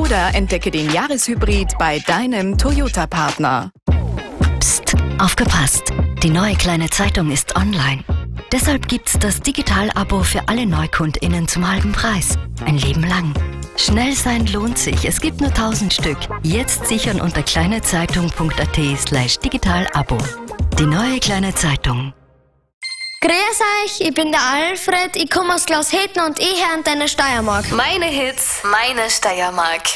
Oder entdecke den Jahreshybrid bei deinem Toyota-Partner. Psst, aufgepasst! Die neue kleine Zeitung ist online. Deshalb gibt's das Digital-Abo für alle NeukundInnen zum halben Preis. Ein Leben lang. Schnell sein lohnt sich. Es gibt nur 1000 Stück. Jetzt sichern unter kleinezeitung.at/Digital-Abo. Die neue kleine Zeitung. Grüß euch, ich bin der Alfred, ich komme aus Klausheten und ich höre Antenne Steiermark. Meine Hits, meine Steiermark.